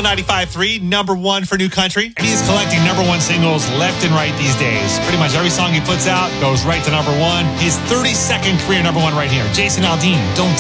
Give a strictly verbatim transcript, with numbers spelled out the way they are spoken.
Soul ninety-five point three, number one for New Country. And he's collecting number one singles left and right these days. Pretty much every song he puts out goes right to number one. His thirty-second career number one right here. Jason Aldean, Don't